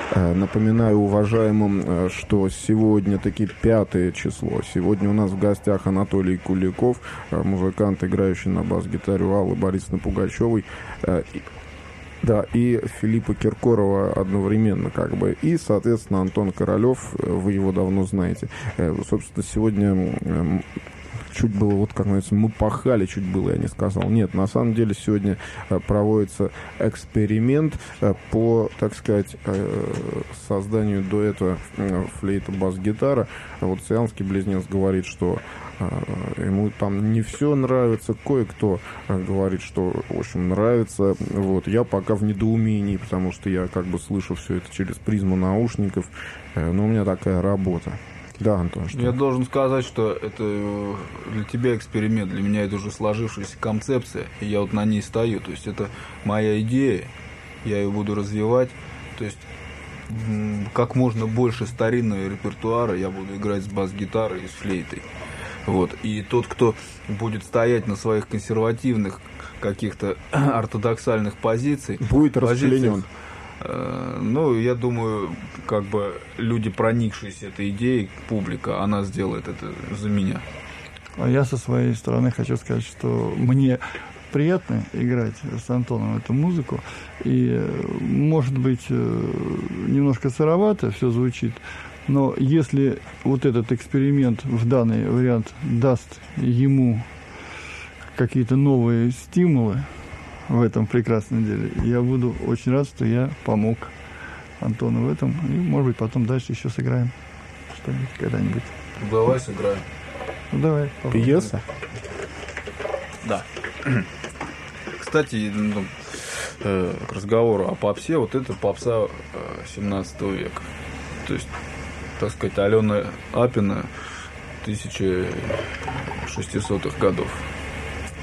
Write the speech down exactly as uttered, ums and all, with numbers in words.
Напоминаю уважаемым, что сегодня таки пятое число. Сегодня у нас в гостях Анатолий Куликов, музыкант, играющий на бас-гитаре у Аллы Борисовны Пугачевой. Да, и Филиппа Киркорова одновременно, как бы. И, соответственно, Антон Королев, вы его давно знаете. Собственно, сегодня чуть было, вот как говорится, мы пахали, чуть было, я не сказал. Нет, на самом деле сегодня проводится эксперимент по, так сказать, созданию дуэта флейта-бас-гитара. Вот сиамский близнец говорит, что ему там не все нравится, кое-кто говорит, что, в общем, нравится. Вот. Я пока в недоумении, потому что я как бы слышу все это через призму наушников, но у меня такая работа. Да, Антон, что? Я должен сказать, что это для тебя эксперимент, для меня это уже сложившаяся концепция, и я вот на ней стою. То есть это моя идея, я ее буду развивать. То есть как можно больше старинного репертуара я буду играть с бас-гитарой и с флейтой. Вот. И тот, кто будет стоять на своих консервативных каких-то ортодоксальных позиций, будет расчленен. Э, ну, я думаю, как бы люди, проникшиеся этой идеей, публика, она сделает это за меня. А я со своей стороны хочу сказать, что мне приятно играть с Антоном эту музыку. И, может быть, немножко сыровато все звучит, но если вот этот эксперимент в данный вариант даст ему какие-то новые стимулы в этом прекрасном деле, я буду очень рад, что я помог Антону в этом. И, может быть, потом дальше еще сыграем что-нибудь когда-нибудь. Давай сыграем. Ну, давай. Пьеса? Да. Кстати, ну, э, к разговору о попсе, вот это попса семнадцатого века. То есть, так сказать, Алена Апина тысяча шестисотых годов.